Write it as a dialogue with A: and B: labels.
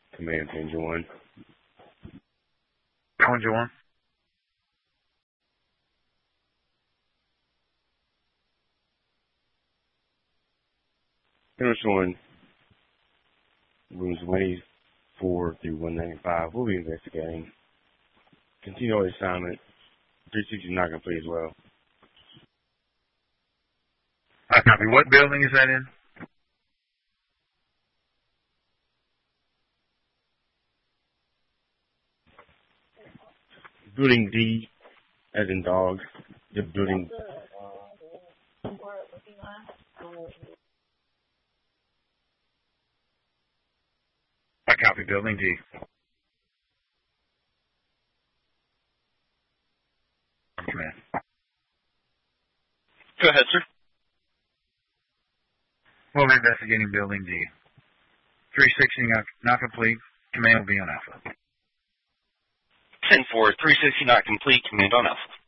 A: Command Engine 1.
B: Engine 1.
A: Engine 1, rooms 184 through 195. We'll be investigating. Continue our assignment. 360 not complete as well.
B: I copy. What building is that in?
A: Building D, as in dog. The building.
B: I copy. Building D. Command.
C: Go ahead, sir.
B: We'll be investigating Building D. 360 not complete. Command will be on Alpha.
C: 10-4, 360 not complete. Command on Alpha.